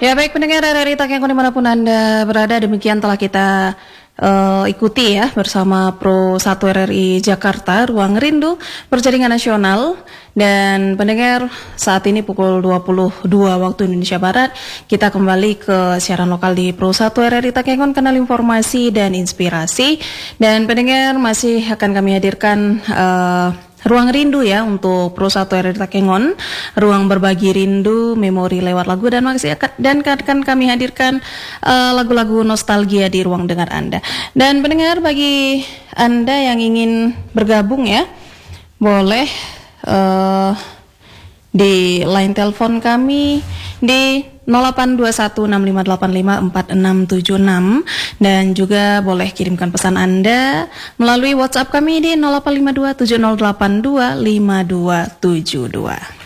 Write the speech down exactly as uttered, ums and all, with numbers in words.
Ya baik pendengar R R I Takengkon dimanapun Anda berada, demikian telah kita uh, ikuti ya bersama Pro satu R R I Jakarta Ruang Rindu Berjaringan Nasional. Dan pendengar, saat ini pukul dua puluh dua waktu Indonesia Barat, kita kembali ke siaran lokal di Pro satu R R I Takengkon, kanal informasi dan inspirasi. Dan pendengar, masih akan kami hadirkan uh, Ruang Rindu ya untuk Pro satu R R I Takengkon, ruang berbagi rindu, memori lewat lagu, dan masih akan, dan akan kami hadirkan uh, lagu-lagu nostalgia di ruang dengar Anda. Dan pendengar, bagi Anda yang ingin bergabung ya, boleh uh, di line telepon kami di nol delapan dua satu enam lima delapan lima empat enam tujuh enam, dan juga boleh kirimkan pesan Anda melalui WhatsApp kami di nol delapan lima dua tujuh nol delapan dua lima dua tujuh dua.